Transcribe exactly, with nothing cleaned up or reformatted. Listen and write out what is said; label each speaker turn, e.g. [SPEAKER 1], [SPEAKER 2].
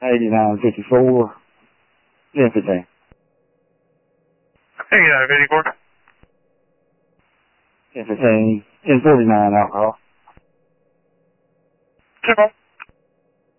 [SPEAKER 1] eighty-nine fifty-four. Yes, today.
[SPEAKER 2] eighty-nine fifty-four.
[SPEAKER 1] Yes, today. In forty-nine alcohol.
[SPEAKER 2] Chip on.